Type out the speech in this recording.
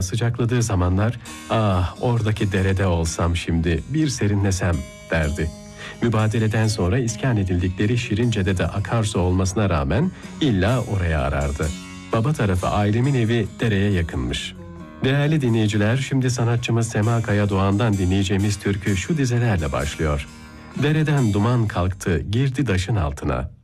sıcakladığı zamanlar, "Ah, oradaki derede olsam şimdi, bir serinlesem," derdi. Mübadeleden sonra iskan edildikleri Şirince'de akarsu olmasına rağmen illa oraya arardı. Baba tarafı ailemin evi dereye yakınmış. Değerli dinleyiciler, şimdi sanatçımız Sema Kaya Doğan'dan dinleyeceğimiz türkü şu dizelerle başlıyor. Dereden duman kalktı, girdi daşın altına.